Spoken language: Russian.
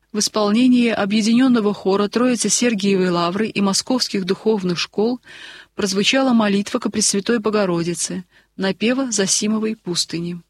В исполнении объединенного хора Троице-Сергиевой лавры и московских духовных школ прозвучала молитва ко Пресвятой Богородице, напева Зосимовой пустыни.